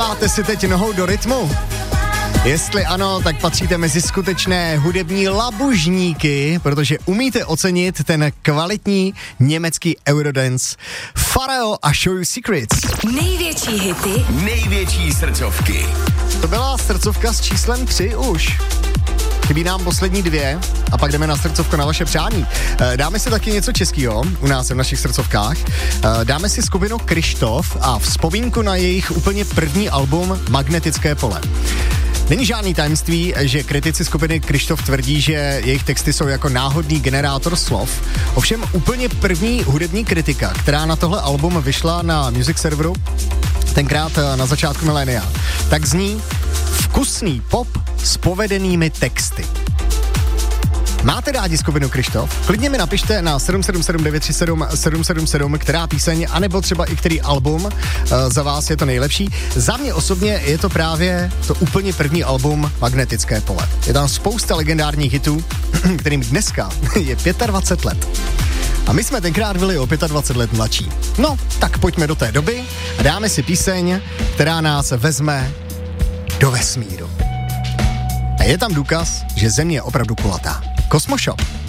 Šlápáte si teď nohou do rytmu? Jestli ano, tak patříte mezi skutečné hudební labužníky, protože umíte ocenit ten kvalitní německý Eurodance. Pharrell a Show You Secrets. Největší hity, největší srdcovky. To byla srdcovka s číslem 3 už. Chybí nám poslední 2 a pak jdeme na srdcovku na vaše přání. Dáme si taky něco českého u nás v našich srdcovkách. Dáme si skupinu Kryštof a vzpomínku na jejich úplně první album Magnetické pole. Není žádný tajemství, že kritici skupiny Kryštof tvrdí, že jejich texty jsou jako náhodný generátor slov. Ovšem úplně první hudební kritika, která na tohle album vyšla na Music Serveru, tenkrát na začátku milénia, tak zní vkusný pop s povedenými texty. Máte rádi skupinu Kryštof? Klidně mi napište na 777 937 777, která píseň, anebo třeba i který album za vás je to nejlepší. Za mě osobně je to právě to úplně první album Magnetické pole. Je tam spousta legendárních hitů, kterým dneska je 25 let. A my jsme tenkrát byli o 25 let mladší. No, tak pojďme do té doby a dáme si píseň, která nás vezme do vesmíru. A je tam důkaz, že Země je opravdu kulatá. Cosmoshop.